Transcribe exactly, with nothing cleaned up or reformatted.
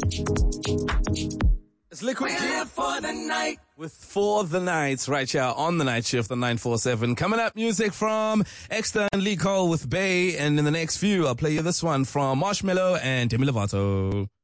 It's Liquid We're for the night. with For the Night right here on the night shift on nine four seven. Coming up, music from Exter and Lee Cole with Bay. And in the next few, I'll play you this one from Marshmello and Demi Lovato.